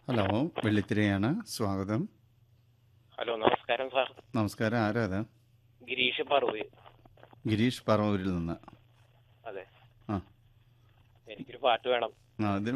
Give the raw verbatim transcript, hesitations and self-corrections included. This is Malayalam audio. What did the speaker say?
ഹലോ, വെള്ളിത്തിരയാണ്. സ്വാഗതം. ഹലോ, നമസ്കാരം സാർ. നമസ്കാരം. ആരാ അത്? ഗിരീഷ് പറവൂര്. ഗിരീഷ് പറവൂരിൽ നിന്ന്. അതെ, ആ എനിക്കൊരു പാട്ട് വേണം. ആ, ഇത്